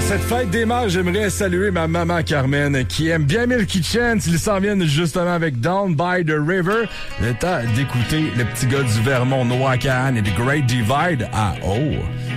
cette fête des mères, j'aimerais saluer ma maman Carmen qui aime bien Milky Chance. Ils s'en viennent justement avec Down by the River. Le temps d'écouter le petit gars du Vermont, Noah Kahan et The Great Divide à Oh!